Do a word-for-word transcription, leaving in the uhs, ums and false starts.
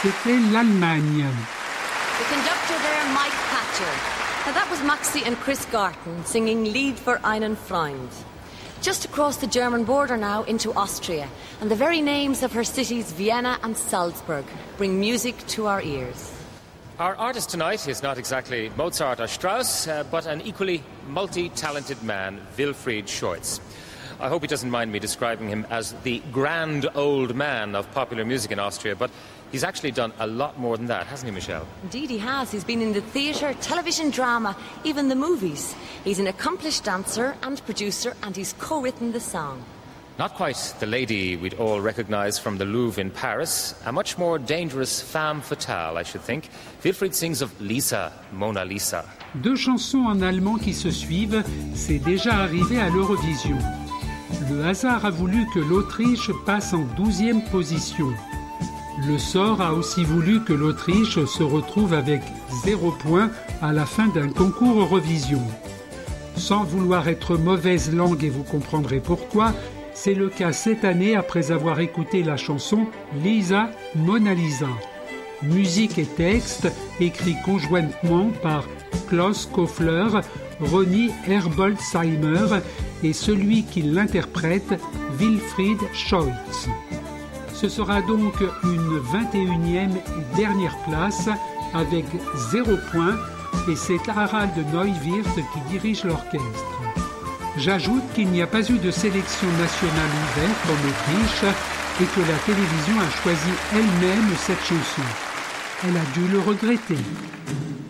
c'était l'Allemagne. The conductor there, Mike Patcher. Now that was Maxi and Chris Garten singing Lied für einen Freund. Just across the German border now into Austria, and the very names of her cities, Vienna and Salzburg, bring music to our ears. Our artist tonight is not exactly Mozart or Strauss, uh, but an equally multi-talented man, Wilfried Schoitz. I hope he doesn't mind me describing him as the grand old man of popular music in Austria, but he's actually done a lot more than that, hasn't he, Michelle? Indeed he has. He's been in the theatre, television drama, even the movies. He's an accomplished dancer and producer, and he's co-written the song. Not quite the lady we'd all recognise from the Louvre in Paris, a much more dangerous femme fatale, I should think. Wilfried sings of Lisa, Mona Lisa. Deux chansons en allemand qui se suivent, c'est déjà arrivé à l'Eurovision. Le hasard a voulu que l'Autriche passe en douzième position. Le sort a aussi voulu que l'Autriche se retrouve avec zéro point à la fin d'un concours Eurovision. Sans vouloir être mauvaise langue, et vous comprendrez pourquoi, c'est le cas cette année après avoir écouté la chanson Lisa, Mona Lisa. Musique et texte écrits conjointement par Klaus Kofler, Ronny Herbolzheimer et celui qui l'interprète, Wilfried Schoitz. Ce sera donc une vingt et unième et dernière place avec zéro point et c'est Harald Neuwirth qui dirige l'orchestre. J'ajoute qu'il n'y a pas eu de sélection nationale ouverte en Autriche et que la télévision a choisi elle-même cette chanson. Elle a dû le regretter.